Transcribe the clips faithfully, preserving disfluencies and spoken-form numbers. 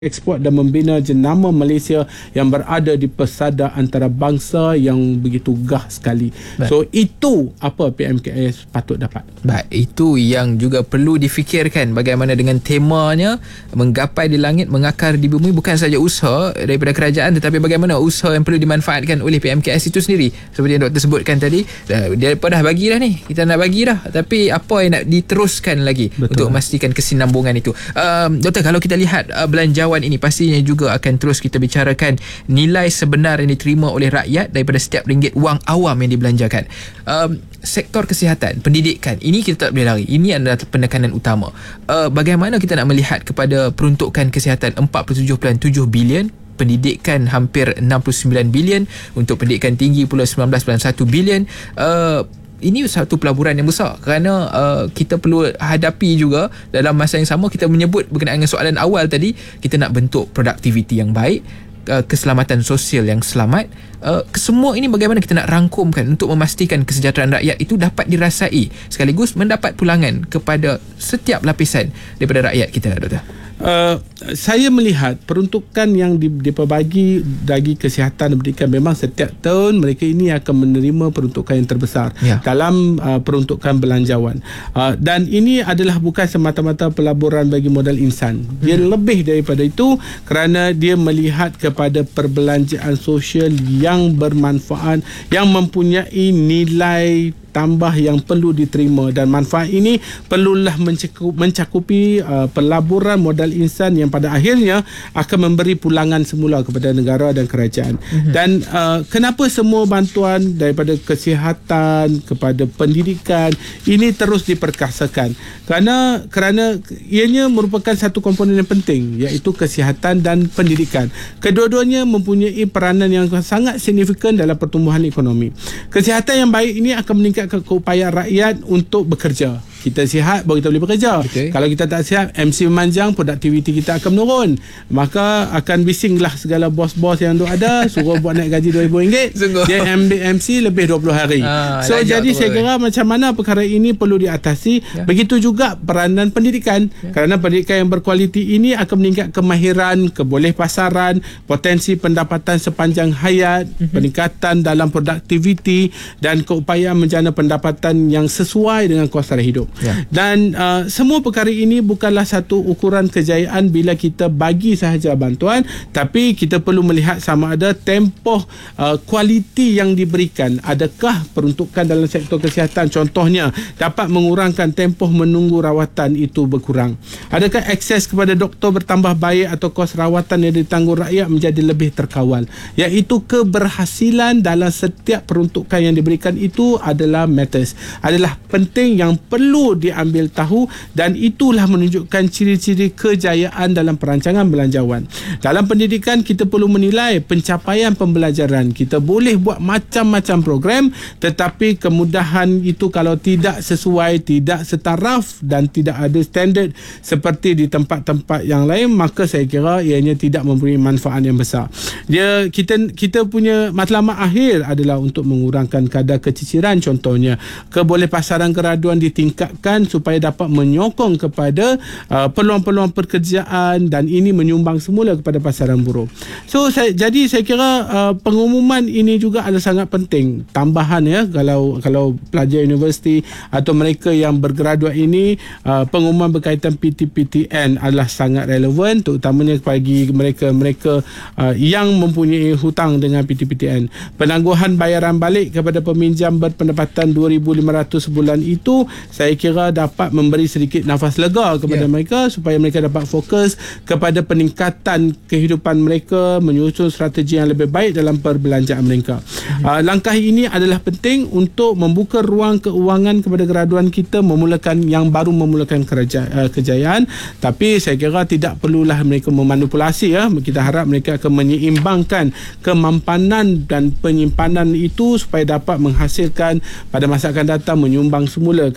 ekspor dan membina jenama Malaysia yang berada di pesada antarabangsa yang begitu gah sekali. Baik. So itu apa P M K S patut dapat. Baik, itu yang juga perlu difikirkan, bagaimana dengan temanya menggapai di langit, mengakar di bumi. Bukan saja usaha daripada kerajaan, tetapi bagaimana usaha yang perlu dimanfaatkan oleh P M K S itu sendiri. Seperti yang doktor sebutkan tadi, dia dah bagi dah ni, kita nak bagi dah, tapi apa yang nak diteruskan lagi. Betul. Untuk memastikan kesinambungan itu. um, Doktor, kalau kita lihat uh, belanjawan ini, pastinya juga akan terus kita bicarakan nilai sebenar yang diterima oleh rakyat daripada setiap ringgit wang awam yang dibelanjakan. Um, sektor kesihatan, pendidikan, ini kita tak boleh lari. Ini adalah penekanan utama. Uh, bagaimana kita nak melihat kepada peruntukan kesihatan empat puluh tujuh perpuluhan tujuh bilion, pendidikan hampir enam puluh sembilan bilion, untuk pendidikan tinggi pula sembilan belas perpuluhan satu bilion. Uh, Ini satu pelaburan yang besar, kerana uh, kita perlu hadapi juga dalam masa yang sama. Kita menyebut berkenaan dengan soalan awal tadi, kita nak bentuk produktiviti yang baik, uh, keselamatan sosial yang selamat. Uh, semua ini bagaimana kita nak rangkumkan untuk memastikan kesejahteraan rakyat itu dapat dirasai, sekaligus mendapat pulangan kepada setiap lapisan daripada rakyat kita, Doktor. Uh, saya melihat peruntukan yang di, diperbagi bagi kesihatan dan pendidikan, memang setiap tahun mereka ini akan menerima peruntukan yang terbesar ya. dalam uh, peruntukan belanjawan. Uh, dan ini adalah bukan semata-mata pelaburan bagi modal insan. Dia hmm. lebih daripada itu, kerana dia melihat kepada perbelanjaan sosial yang bermanfaat, yang mempunyai nilai tambah yang perlu diterima, dan manfaat ini perlulah mencakup, mencakupi uh, pelaburan modal insan yang pada akhirnya akan memberi pulangan semula kepada negara dan kerajaan. Mm-hmm. Dan uh, kenapa semua bantuan daripada kesihatan kepada pendidikan ini terus diperkasakan? Kerana kerana ianya merupakan satu komponen yang penting, iaitu kesihatan dan pendidikan. Kedua-duanya mempunyai peranan yang sangat signifikan dalam pertumbuhan ekonomi. Kesihatan yang baik ini akan meningkat keupayaan rakyat untuk bekerja. Kita sihat baru kita boleh bekerja. Okay. Kalau kita tak sihat, M C memanjang, produktiviti kita akan menurun. Maka akan bisinglah segala bos-bos yang duk ada, suruh buat naik gaji dua ribu ringgit. Dia ambil M C lebih dua puluh hari. Ah, so jadi saya kira macam mana perkara ini perlu diatasi. Ya. Begitu juga peranan pendidikan. Ya. Kerana pendidikan yang berkualiti ini akan meningkat kemahiran, kebolehpasaran, potensi pendapatan sepanjang hayat, mm-hmm. peningkatan dalam produktiviti dan keupayaan menjana pendapatan yang sesuai dengan kos tarikh hidup. Ya. Dan uh, semua perkara ini bukanlah satu ukuran kejayaan bila kita bagi sahaja bantuan, tapi kita perlu melihat sama ada tempoh uh, kualiti yang diberikan. Adakah peruntukan dalam sektor kesihatan contohnya dapat mengurangkan tempoh menunggu rawatan itu berkurang? Adakah akses kepada doktor bertambah baik atau kos rawatan yang ditanggung rakyat menjadi lebih terkawal? Iaitu keberhasilan dalam setiap peruntukan yang diberikan itu adalah matters, adalah penting, yang perlu diambil tahu, dan itulah menunjukkan ciri-ciri kejayaan dalam perancangan belanjawan. Dalam pendidikan, kita perlu menilai pencapaian pembelajaran. Kita boleh buat macam-macam program, tetapi kemudahan itu kalau tidak sesuai, tidak setaraf dan tidak ada standard seperti di tempat-tempat yang lain, maka saya kira ianya tidak mempunyai manfaat yang besar. Dia kita kita punya matlamat akhir adalah untuk mengurangkan kadar keciciran, contohnya kebolehpasaran graduan ditingkatkan supaya dapat menyokong kepada uh, peluang-peluang pekerjaan, dan ini menyumbang semula kepada pasaran buruh. So saya, jadi saya kira uh, pengumuman ini juga adalah sangat penting. Tambahan ya, kalau kalau pelajar universiti atau mereka yang bergraduat ini, uh, pengumuman berkaitan P T P T N adalah sangat relevan, terutamanya bagi mereka-mereka uh, yang mempunyai hutang dengan P T P T N. Penangguhan bayaran balik kepada peminjam berpendapatan dua ribu lima ratus sebulan itu saya kira dapat memberi sedikit nafas lega kepada yeah. mereka, supaya mereka dapat fokus kepada peningkatan kehidupan mereka, menyusun strategi yang lebih baik dalam perbelanjaan mereka. Mm-hmm. Uh, langkah ini adalah penting untuk membuka ruang keuangan kepada graduan kita memulakan yang baru memulakan kerja, uh, kejayaan. Tapi saya kira tidak perlulah mereka memanipulasi ya. Kita harap mereka akan menyeimbangkan kemampanan dan penyimpanan itu supaya dapat menghasilkan pada masa akan datang, menyumbang semula kepada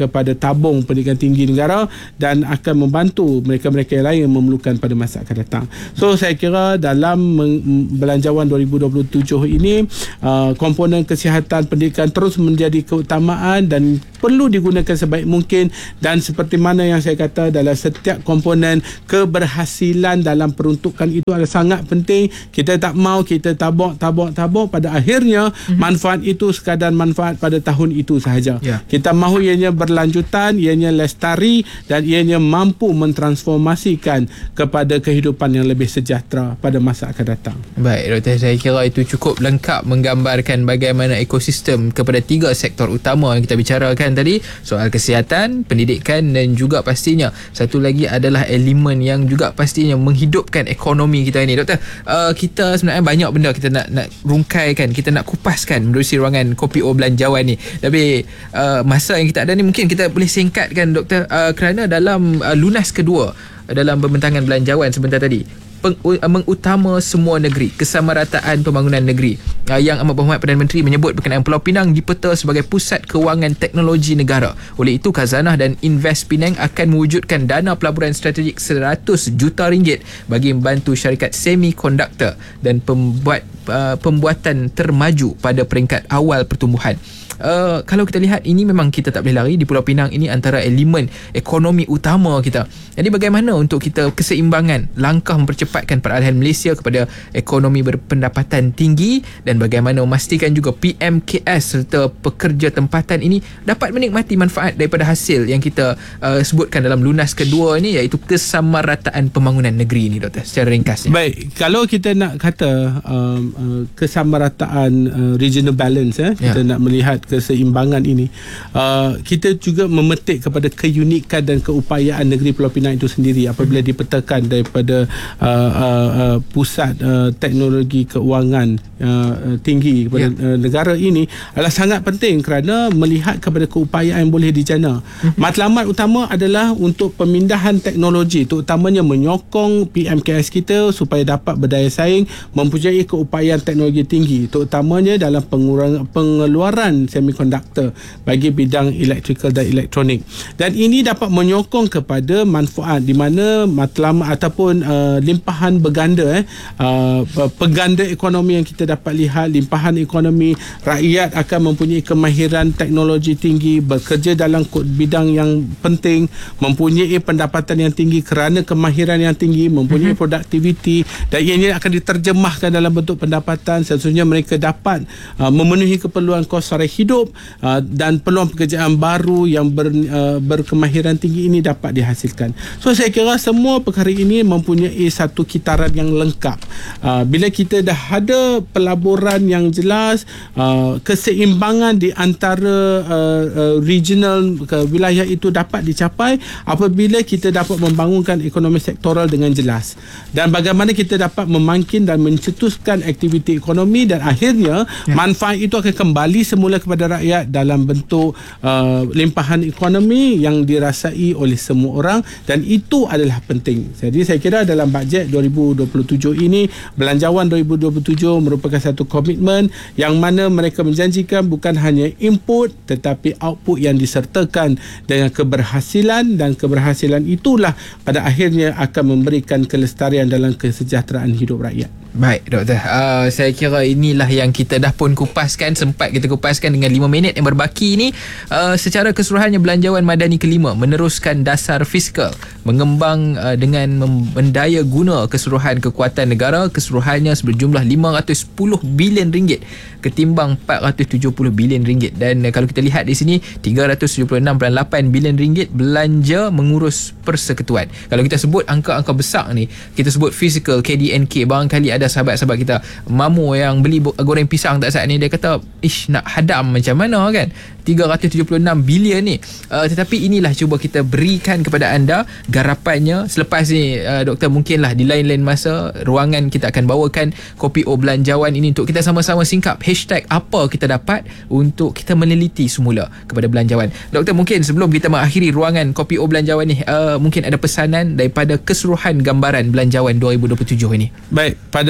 tabung pendidikan tinggi negara dan akan membantu mereka-mereka yang lain yang memerlukan pada masa akan datang. So saya kira dalam belanjawan dua ribu dua puluh tujuh ini uh, komponen kesihatan pendidikan terus menjadi keutamaan dan perlu digunakan sebaik mungkin, dan seperti mana yang saya kata, dalam setiap komponen keberhasilan dalam peruntukan itu adalah sangat penting. Kita tak mau kita tabuk tabuk tabuk pada akhirnya mm-hmm. manfaat itu sekadar manfaat pada tahun itu sahaja. Yeah. Kita mahu ianya berlanjutan, ianya lestari dan ianya mampu mentransformasikan kepada kehidupan yang lebih sejahtera pada masa akan datang. Baik Doktor, saya kira itu cukup lengkap menggambarkan bagaimana ekosistem kepada tiga sektor utama yang kita bicarakan tadi, soal kesihatan, pendidikan dan juga pastinya satu lagi adalah elemen yang juga pastinya menghidupkan ekonomi kita ini. Doktor, uh, kita sebenarnya banyak benda kita nak nak rungkaikan, kita nak kupaskan menerusi ruangan Kopi O Belanjawan ni, tapi uh, masa yang kita ada ni mungkin kita boleh singkatkan Doktor, uh, kerana dalam uh, lunas kedua dalam pembentangan belanjawan sebentar tadi, Peng, uh, mengutama semua negeri, kesamarataan pembangunan negeri. Uh, yang Amat Berhormat Perdana Menteri menyebut berkenaan Pulau Pinang dipeta sebagai pusat kewangan teknologi negara. Oleh itu, Khazanah dan Invest Penang akan mewujudkan dana pelaburan strategik seratus juta ringgit bagi membantu syarikat semikonduktor dan pembuat uh, pembuatan termaju pada peringkat awal pertumbuhan. Uh, kalau kita lihat, ini memang kita tak boleh lari, di Pulau Pinang ini antara elemen ekonomi utama kita. Jadi bagaimana untuk kita keseimbangan langkah mempercepatkan peralihan Malaysia kepada ekonomi berpendapatan tinggi, dan bagaimana memastikan juga P M K S serta pekerja tempatan ini dapat menikmati manfaat daripada hasil yang kita uh, sebutkan dalam lunas kedua ini, iaitu kesamarataan pembangunan negeri ini, Doktor, secara ringkasnya. Baik, kalau kita nak kata um, uh, kesamarataan uh, regional balance, eh, kita ya. nak melihat keseimbangan ini, uh, kita juga memetik kepada keunikan dan keupayaan negeri Pulau Pinang itu sendiri apabila hmm. dipetakan daripada uh, uh, uh, pusat uh, teknologi keuangan uh, tinggi kepada yeah. uh, negara ini adalah sangat penting kerana melihat kepada keupayaan yang boleh dijana. Hmm. Matlamat utama adalah untuk pemindahan teknologi, terutamanya menyokong P M K S kita supaya dapat berdaya saing, mempunyai keupayaan teknologi tinggi, terutamanya dalam pengurangan pengeluaran semikonduktor bagi bidang elektrikal dan elektronik. Dan ini dapat menyokong kepada manfaat di mana matlamat ataupun uh, limpahan berganda, eh, uh, peganda ekonomi yang kita dapat lihat, limpahan ekonomi, rakyat akan mempunyai kemahiran teknologi tinggi, bekerja dalam bidang yang penting, mempunyai pendapatan yang tinggi kerana kemahiran yang tinggi, mempunyai mm-hmm. produktiviti, dan ianya akan diterjemahkan dalam bentuk pendapatan. Sesungguhnya mereka dapat uh, memenuhi keperluan kos sara hidup, uh, dan peluang pekerjaan baru yang ber, uh, berkemahiran tinggi ini dapat dihasilkan. So saya kira semua perkara ini mempunyai satu kitaran yang lengkap. Uh, bila kita dah ada pelaburan yang jelas, uh, keseimbangan di antara uh, uh, regional ke wilayah itu dapat dicapai apabila kita dapat membangunkan ekonomi sektoral dengan jelas, dan bagaimana kita dapat memangkin dan mencetuskan aktiviti ekonomi, dan akhirnya ya. manfaat itu akan kembali semula kepada rakyat dalam bentuk uh, limpahan ekonomi yang dirasai oleh semua orang, dan itu adalah penting. Jadi saya kira dalam bajet dua ribu dua puluh tujuh ini, belanjawan dua ribu dua puluh tujuh merupakan satu komitmen yang mana mereka menjanjikan bukan hanya input tetapi output yang disertakan dengan keberhasilan, dan keberhasilan itulah pada akhirnya akan memberikan kelestarian dalam kesejahteraan hidup rakyat. Baik Doktor, uh, saya kira inilah yang kita dah pun kupaskan, sempat kita kupaskan dengan lima minit yang berbaki ini. Uh, secara keseluruhannya, belanjawan madani kelima meneruskan dasar fiskal, mengembang uh, dengan mendaya guna keseluruhan kekuatan negara, keseluruhannya berjumlah lima ratus sepuluh bilion ringgit ketimbang empat ratus tujuh puluh bilion ringgit. Dan uh, kalau kita lihat di sini, tiga ratus tujuh puluh enam perpuluhan lapan bilion ringgit belanja mengurus persekutuan. Kalau kita sebut angka-angka besar ni, kita sebut fizikal K D N K, barangkali ada sahabat-sahabat kita mamu yang beli goreng pisang tak saat ni, dia kata ish, nak hadam macam mana kan, tiga ratus tujuh puluh enam bilion ni. uh, tetapi inilah cuba kita berikan kepada anda garapannya. Selepas ni uh, Doktor, mungkinlah di lain-lain masa ruangan kita akan bawakan Kopi O Belanjawan ini untuk kita sama-sama singkap hashtag apa kita dapat untuk kita meneliti semula kepada belanjawan. Doktor, mungkin sebelum kita mengakhiri ruangan Kopi O Belanjawan ni, uh, mungkin ada pesanan daripada keseluruhan gambaran belanjawan dua ribu dua puluh tujuh ini. Baik, pada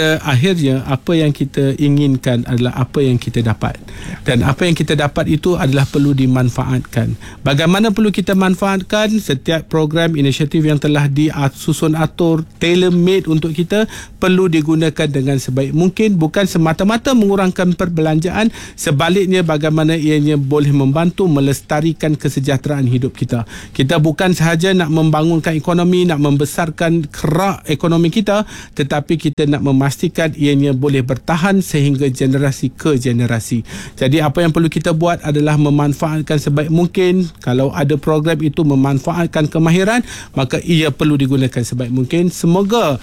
pada akhirnya apa yang kita inginkan adalah apa yang kita dapat, dan apa yang kita dapat itu adalah perlu dimanfaatkan. Bagaimana perlu kita manfaatkan? Setiap program inisiatif yang telah disusun atur tailor made untuk kita perlu digunakan dengan sebaik mungkin, bukan semata-mata mengurangkan perbelanjaan, sebaliknya bagaimana ianya boleh membantu melestarikan kesejahteraan hidup kita. Kita bukan sahaja nak membangunkan ekonomi, nak membesarkan kerak ekonomi kita, tetapi kita nak memastikan ianya boleh bertahan sehingga generasi ke generasi. Jadi apa yang perlu kita buat adalah memanfaatkan sebaik mungkin. Kalau ada program itu memanfaatkan kemahiran, maka ia perlu digunakan sebaik mungkin. Semoga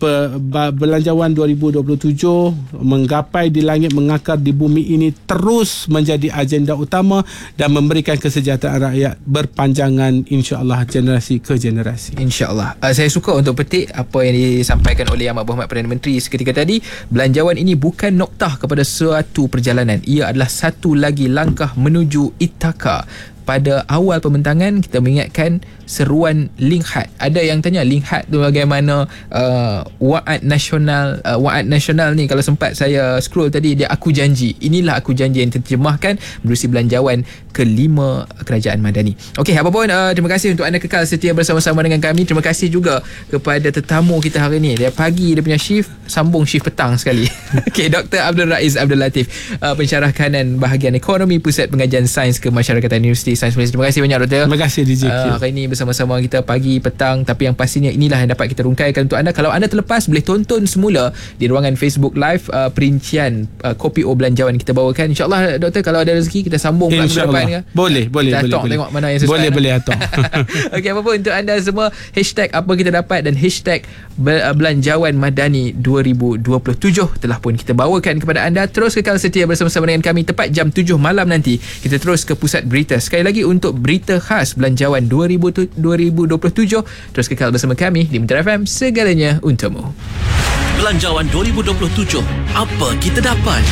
Belanjawan dua ribu dua puluh tujuh menggapai di langit mengakar di bumi ini terus menjadi agenda utama dan memberikan kesejahteraan rakyat berpanjangan, insya-Allah, generasi ke generasi. InsyaAllah. Uh, saya suka untuk petik apa yang disampaikan oleh Yang Amat Berhormat Perdana Menteri seketika tadi. Belanjawan ini bukan noktah kepada suatu perjalanan. Ia adalah satu lagi langkah menuju Ithaka. Pada awal pembentangan kita mengingatkan seruan Linkhat. Ada yang tanya Linkhat tu bagaimana, uh, Wa'ad Nasional, uh, Wa'ad Nasional ni kalau sempat saya scroll tadi, dia aku janji. Inilah aku janji yang terjemahkan menerusi belanjawan kelima Kerajaan Madani. Okey, apa pun uh, terima kasih untuk anda kekal setia bersama-sama dengan kami. Terima kasih juga kepada tetamu kita hari ni. Dia pagi dia punya shift sambung shift petang sekali. Okey, Doktor Abdul Raiz Abdul Latif, uh, pensyarah kanan bahagian ekonomi Pusat Pengajian Sains Kemasyarakatan Universiti Sains Malaysia. Terima kasih banyak, Doktor. Terima kasih D J. Uh, hari ini bersama-sama kita pagi, petang, tapi yang pastinya inilah yang dapat kita rungkaikan untuk anda. Kalau anda terlepas, boleh tonton semula di ruangan Facebook Live uh, perincian uh, Kopi O Belanjawan kita bawakan. InsyaAllah, Doktor, kalau ada rezeki kita sambung ke depan ke? Boleh, boleh, kita boleh. Atok, boleh. tengok mana yang sesuai. Boleh, boleh atok. Okey, apa pun untuk anda semua, hashtag apa kita dapat dan hashtag Belanjawan Madani dua ribu dua puluh tujuh telah pun kita bawakan kepada anda. Terus kekal setia bersama-sama dengan kami. Tepat jam tujuh malam nanti kita terus ke pusat berita. Sekali lagi untuk berita khas Belanjawan dua ribu dua puluh tujuh, terus kekal bersama kami di Metro F M, segalanya untukmu. Belanjawan dua ribu dua puluh tujuh, apa kita dapat?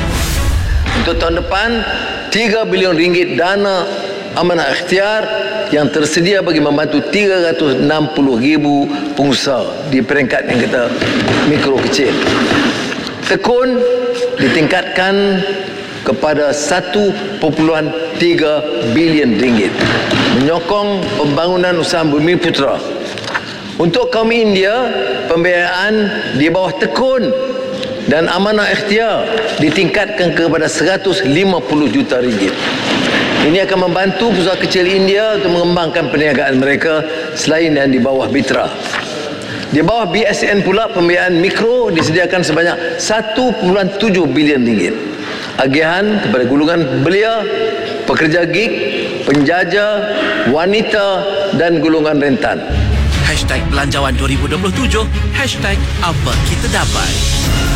Untuk tahun depan, tiga bilion ringgit dana amanah ikhtiar yang tersedia bagi membantu tiga ratus enam puluh ribu pengusaha di peringkat yang kita mikro kecil. Tekun ditingkatkan kepada satu perpuluhan tiga bilion ringgit, menyokong pembangunan usaha Bumi Putera. Untuk kaum India, pembiayaan di bawah tekun dan amanah ikhtiar ditingkatkan kepada seratus lima puluh juta ringgit. Ini akan membantu pengusaha kecil India untuk mengembangkan perniagaan mereka selain yang di bawah Bitra. Di bawah B S N pula, pembiayaan mikro disediakan sebanyak satu perpuluhan tujuh bilion ringgit. Agihan kepada golongan belia, pekerja gig, penjaja, wanita dan golongan rentan. Hashtag Belanjawan dua ribu dua puluh tujuh, hashtag apa kita dapat.